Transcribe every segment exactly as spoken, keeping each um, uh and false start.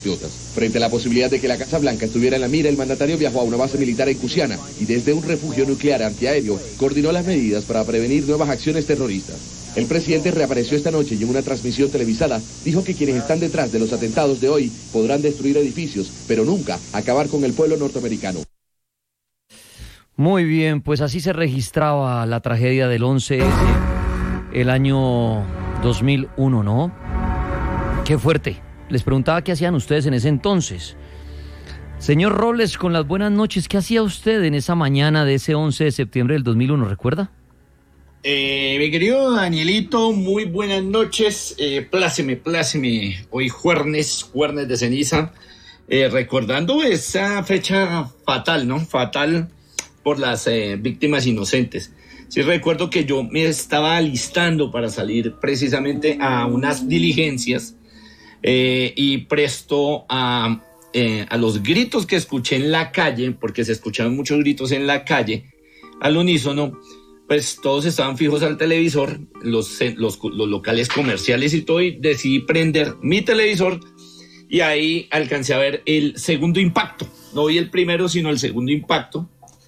patriotas. Frente a la posibilidad de que la Casa Blanca estuviera en la mira, el mandatario viajó a una base militar en Cusiana y desde un refugio nuclear antiaéreo coordinó las medidas para prevenir nuevas acciones terroristas. El presidente reapareció esta noche y en una transmisión televisada dijo que quienes están detrás de los atentados de hoy podrán destruir edificios, pero nunca acabar con el pueblo norteamericano. Muy bien, pues así se registraba la tragedia del once ese, el año dos mil uno, ¿no? Qué fuerte. Les preguntaba qué hacían ustedes en ese entonces. Señor Robles, con las buenas noches, ¿qué hacía usted en esa mañana de ese once de septiembre del dos mil uno, recuerda? Eh, mi querido Danielito, muy buenas noches. Eh, pláceme, pláceme. Hoy jueves, jueves de ceniza. Eh, recordando esa fecha fatal, ¿no? Fatal por las eh, víctimas inocentes. Sí recuerdo que yo me estaba alistando para salir precisamente a unas diligencias eh, y presto a, eh, a los gritos que escuché en la calle, porque se escuchaban muchos gritos en la calle, al unísono, pues todos estaban fijos al televisor, los, los, los locales comerciales y todo, y decidí prender mi televisor y ahí alcancé a ver el segundo impacto. No vi el primero, sino el segundo impacto.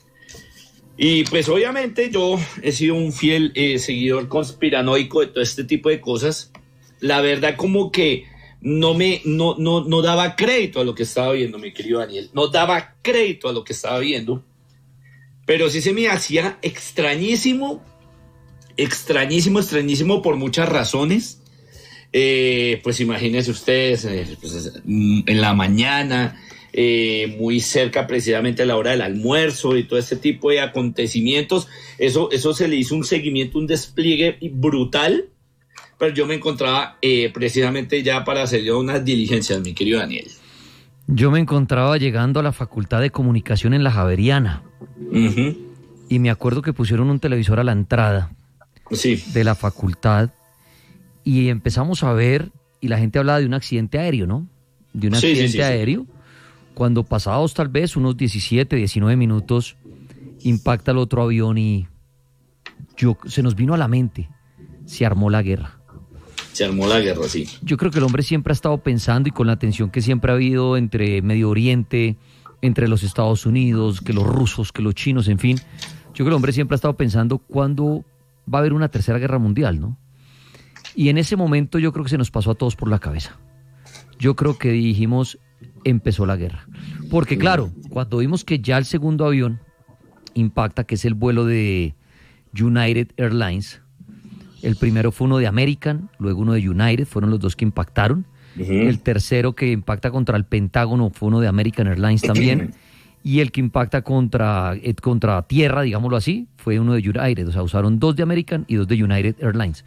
Y pues obviamente yo he sido un fiel eh, seguidor conspiranoico de todo este tipo de cosas. La verdad como que no me no, no, no daba crédito a lo que estaba viendo, mi querido Daniel. No daba crédito a lo que estaba viendo. Pero sí se me hacía extrañísimo, extrañísimo, extrañísimo por muchas razones. Eh, pues imagínense ustedes, eh, pues, en la mañana... Eh, muy cerca precisamente a la hora del almuerzo y todo este tipo de acontecimientos, eso, eso se le hizo un seguimiento, un despliegue brutal, pero yo me encontraba eh, precisamente ya para hacer yo unas diligencias, mi querido Daniel. Yo me encontraba llegando a la Facultad de Comunicación en la Javeriana, uh-huh. Y me acuerdo que pusieron un televisor a la entrada sí. de la facultad y empezamos a ver, y la gente hablaba de un accidente aéreo, ¿no? De un accidente sí, sí, sí, aéreo. Sí. Cuando pasados tal vez unos diecisiete, diecinueve minutos, impacta el otro avión y yo, se nos vino a la mente, se armó la guerra. Se armó la guerra, sí. Yo creo que el hombre siempre ha estado pensando, y con la tensión que siempre ha habido entre Medio Oriente, entre los Estados Unidos, que los rusos, que los chinos, en fin, yo creo que el hombre siempre ha estado pensando cuándo va a haber una tercera guerra mundial, ¿no? Y en ese momento yo creo que se nos pasó a todos por la cabeza. Yo creo que dijimos... empezó la guerra, porque claro, cuando vimos que ya el segundo avión impacta, que es el vuelo de United Airlines, el primero fue uno de American, luego uno de United, fueron los dos que impactaron, uh-huh. El tercero que impacta contra el Pentágono fue uno de American Airlines también, y el que impacta contra, eh, contra tierra, digámoslo así, fue uno de United, o sea, usaron dos de American y dos de United Airlines.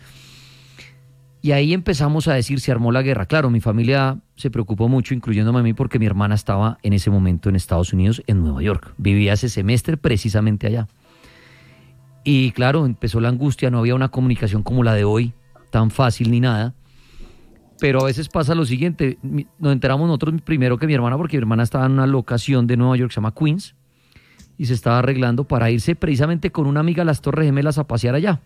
Y ahí empezamos a decir, se armó la guerra. Claro, mi familia se preocupó mucho, incluyéndome a mí, porque mi hermana estaba en ese momento en Estados Unidos, en Nueva York. Vivía ese semestre precisamente allá. Y claro, empezó la angustia, no había una comunicación como la de hoy, tan fácil ni nada. Pero a veces pasa lo siguiente, nos enteramos nosotros primero que mi hermana, porque mi hermana estaba en una locación de Nueva York que se llama Queens, y se estaba arreglando para irse precisamente con una amiga a las Torres Gemelas a pasear allá.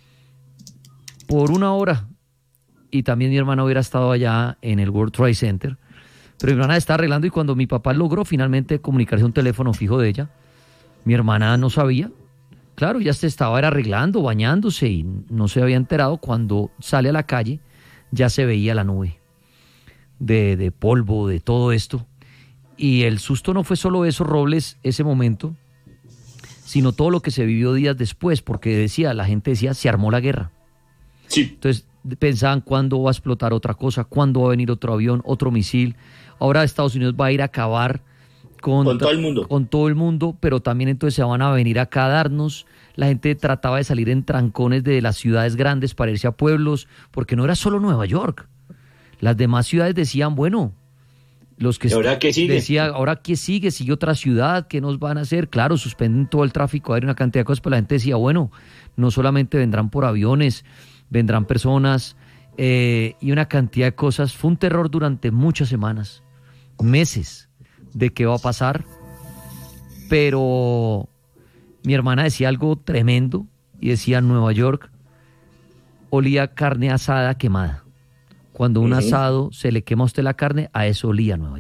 Por una hora. Y también mi hermana hubiera estado allá en el World Trade Center, pero mi hermana está arreglando, y cuando mi papá logró finalmente comunicarse a un teléfono fijo de ella, mi hermana no sabía, claro, ya se estaba era arreglando, bañándose, y no se había enterado. Cuando sale a la calle ya se veía la nube de, de polvo, de todo esto, y el susto no fue solo eso, Robles, ese momento, sino todo lo que se vivió días después, porque decía, la gente decía, se armó la guerra. Sí. Entonces pensaban cuándo va a explotar otra cosa, cuándo va a venir otro avión, otro misil. Ahora Estados Unidos va a ir a acabar con, con todo el mundo. Con todo el mundo, pero también entonces se van a venir acá a darnos. La gente trataba de salir en trancones de las ciudades grandes para irse a pueblos, porque no era solo Nueva York. Las demás ciudades decían, bueno, los que... ¿Y ahora qué sigue? Decía, ¿ahora qué sigue? ¿Sigue otra ciudad? ¿Qué nos van a hacer? Claro, suspenden todo el tráfico aéreo, una cantidad de cosas, pero la gente decía, bueno, no solamente vendrán por aviones, vendrán personas eh, y una cantidad de cosas. Fue un terror durante muchas semanas, meses, de qué va a pasar. Pero mi hermana decía algo tremendo y decía, Nueva York olía carne asada quemada. Cuando un Ujú. asado se le quema a usted la carne, a eso olía Nueva York.